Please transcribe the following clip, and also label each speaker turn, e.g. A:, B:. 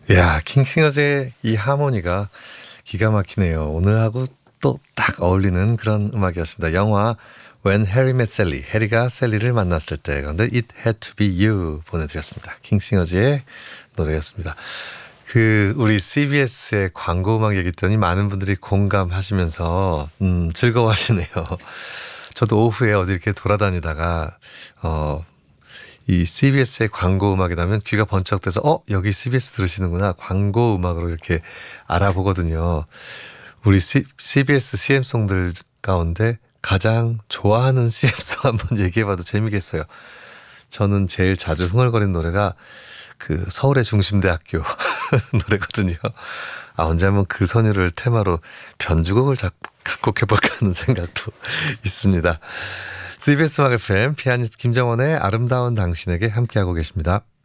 A: 야, 킹싱어즈의 이 하모니가 기가 막히네요. 오늘하고 또 딱 어울리는 그런 음악이었습니다. 영화 When Harry Met Sally, 해리가 셀리를 만났을 때, 그런데 It Had to Be You 보내드렸습니다. 킹싱어즈의 노래였습니다. 우리 CBS의 광고 음악 얘기 했더니 많은 분들이 공감하시면서 즐거워하시네요. 저도 오후에 어디 이렇게 돌아다니다가 이 CBS의 광고 음악이 나면 귀가 번쩍 돼서 여기 CBS 들으시는구나, 광고 음악으로 이렇게 알아보거든요. 우리 CBS CM송들 가운데 가장 좋아하는 CM송 한번 얘기해봐도 재미겠어요. 저는 제일 자주 흥얼거리는 노래가 서울의 중심대학교 노래거든요. 언제 한번 그 선율을 테마로 변주곡을 작곡해볼까 하는 생각도 있습니다. CBS 음악 FM 피아니스트 김정원의 아름다운 당신에게 함께하고 계십니다.